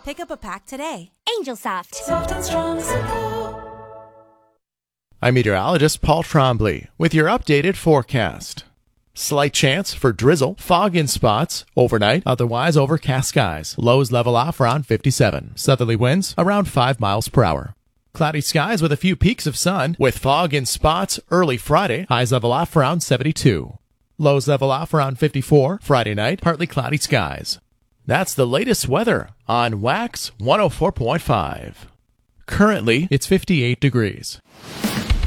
Pick up a pack today. Angel Soft. Soft and strong support. I'm meteorologist Paul Trombley with your updated forecast. Slight chance for drizzle, fog in spots, overnight, otherwise overcast skies. Lows level off around 57. Southerly winds around 5 miles per hour. Cloudy skies with a few peaks of sun, with fog in spots early Friday. Highs level off around 72. Lows level off around 54. Friday night, partly cloudy skies. That's the latest weather on Wax 104.5. Currently, it's 58 degrees.